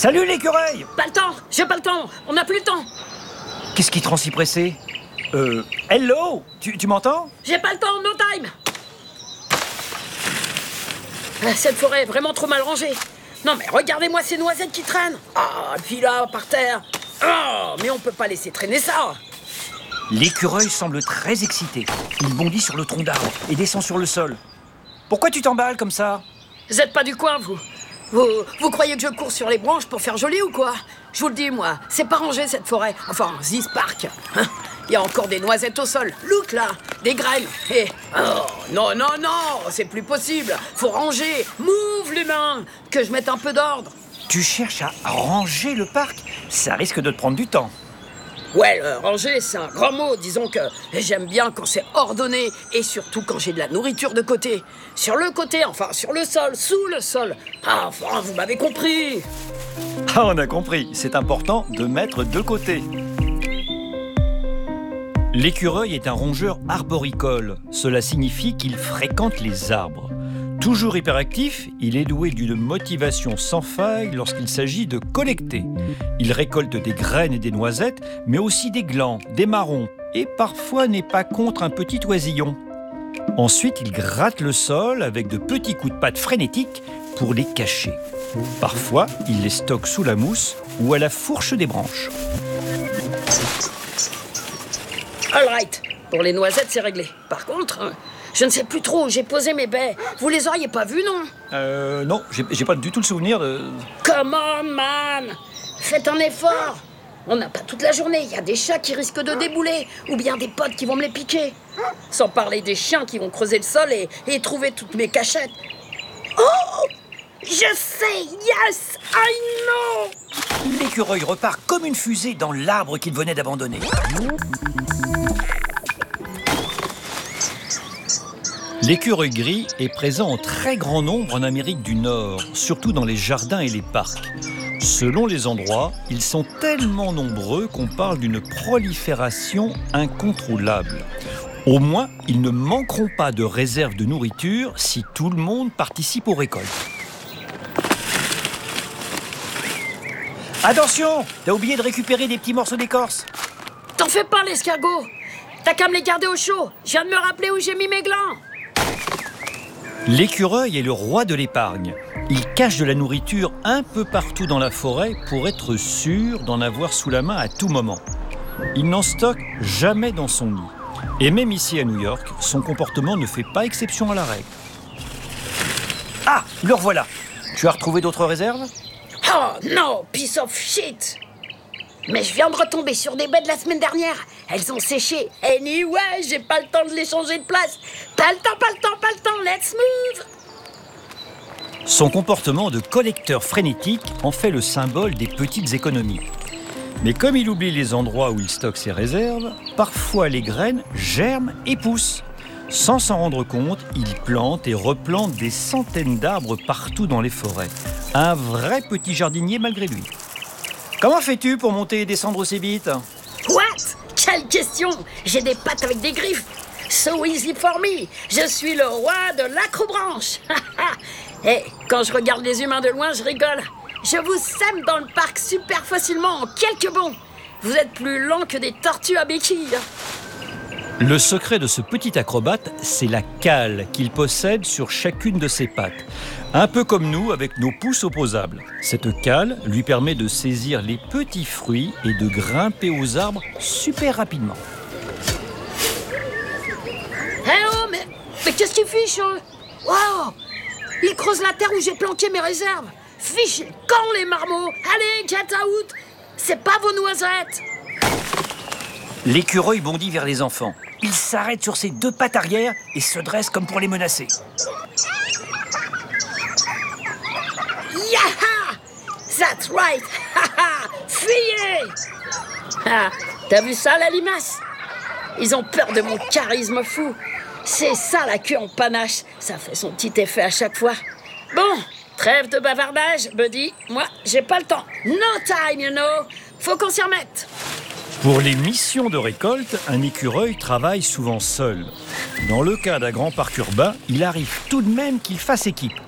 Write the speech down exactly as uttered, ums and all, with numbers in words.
Salut l'écureuil! Pas le temps, j'ai pas le temps, on n'a plus le temps. Qu'est-ce qui te rend si pressé? Euh, hello? Tu, tu m'entends? J'ai pas le temps, no time. Ah, cette forêt est vraiment trop mal rangée. Non mais regardez-moi ces noisettes qui traînent. Ah, puis là, par terre. Oh, mais on peut pas laisser traîner ça. L'écureuil semble très excité. Il bondit sur le tronc d'arbre et descend sur le sol. Pourquoi tu t'emballes comme ça? Vous êtes pas du coin, vous vous, vous croyez que je cours sur les branches pour faire joli ou quoi? Je vous le dis, moi, c'est pas rangé cette forêt. Enfin, this park. Hein? Il y a encore des noisettes au sol. Look là, des graines. Et oh, non, non, non, c'est plus possible. Faut ranger. Move l'humain, que je mette un peu d'ordre. Tu cherches à ranger le parc? Ça risque de te prendre du temps. Ouais, euh, ranger, c'est un grand mot. Disons que j'aime bien quand c'est ordonné et surtout quand j'ai de la nourriture de côté. Sur le côté, enfin, sur le sol, sous le sol. Ah, enfin, vous m'avez compris. Ah, on a compris. C'est important de mettre de côté. L'écureuil est un rongeur arboricole. Cela signifie qu'il fréquente les arbres. Toujours hyperactif, il est doué d'une motivation sans faille lorsqu'il s'agit de collecter. Il récolte des graines et des noisettes, mais aussi des glands, des marrons, et parfois n'est pas contre un petit oisillon. Ensuite, il gratte le sol avec de petits coups de patte frénétiques pour les cacher. Parfois, il les stocke sous la mousse ou à la fourche des branches. All right, pour les noisettes, c'est réglé. Par contre, je ne sais plus trop où j'ai posé mes baies. Vous les auriez pas vues, non? Euh, non, j'ai, j'ai pas du tout le souvenir de... Come on, man! Faites un effort! On n'a pas toute la journée, il y a des chats qui risquent de débouler, ou bien des potes qui vont me les piquer. Sans parler des chiens qui vont creuser le sol et, et trouver toutes mes cachettes. Oh! Je sais! Yes! I know! L'écureuil repart comme une fusée dans l'arbre qu'il venait d'abandonner. L'écureuil gris est présent en très grand nombre en Amérique du Nord, surtout dans les jardins et les parcs. Selon les endroits, ils sont tellement nombreux qu'on parle d'une prolifération incontrôlable. Au moins, ils ne manqueront pas de réserves de nourriture si tout le monde participe aux récoltes. Attention! T'as oublié de récupérer des petits morceaux d'écorce. T'en fais pas, l'escargot! T'as qu'à me les garder au chaud. Je viens de me rappeler où j'ai mis mes glands. L'écureuil est le roi de l'épargne. Il cache de la nourriture un peu partout dans la forêt pour être sûr d'en avoir sous la main à tout moment. Il n'en stocke jamais dans son nid. Et même ici à New York, son comportement ne fait pas exception à la règle. Ah, le revoilà. Tu as retrouvé d'autres réserves? Oh non, piece of shit! Mais je viens de retomber sur des baies de la semaine dernière. Elles ont séché. Anyway, j'ai pas le temps de les changer de place. Pas le temps, pas le temps, pas le temps. Let's move! Son comportement de collecteur frénétique en fait le symbole des petites économies. Mais comme il oublie les endroits où il stocke ses réserves, parfois les graines germent et poussent. Sans s'en rendre compte, il plante et replante des centaines d'arbres partout dans les forêts. Un vrai petit jardinier malgré lui. Comment fais-tu pour monter et descendre aussi vite? What? Quelle question! J'ai des pattes avec des griffes. So easy for me. Je suis le roi de l'acrobranche. Et quand je regarde les humains de loin, je rigole. Je vous sème dans le parc super facilement en quelques bonds. Vous êtes plus lents que des tortues à béquilles. Le secret de ce petit acrobate, c'est la cale qu'il possède sur chacune de ses pattes. Un peu comme nous avec nos pouces opposables. Cette cale lui permet de saisir les petits fruits et de grimper aux arbres super rapidement. Eh oh, mais, mais qu'est-ce qu'il fiche, hein? Wow! Il creuse la terre où j'ai planqué mes réserves. Fichez quand les marmots? Allez, get out! C'est pas vos noisettes! L'écureuil bondit vers les enfants. Il s'arrête sur ses deux pattes arrière et se dresse comme pour les menacer. Yaha! That's right! Haha! Fuyez! Ah, t'as vu ça, la limace? Ils ont peur de mon charisme fou. C'est ça, la queue en panache. Ça fait son petit effet à chaque fois. Bon, trêve de bavardage, Buddy. Moi, j'ai pas le temps. No time, you know. Faut qu'on s'y remette. Pour les missions de récolte, un écureuil travaille souvent seul. Dans le cas d'un grand parc urbain, il arrive tout de même qu'il fasse équipe.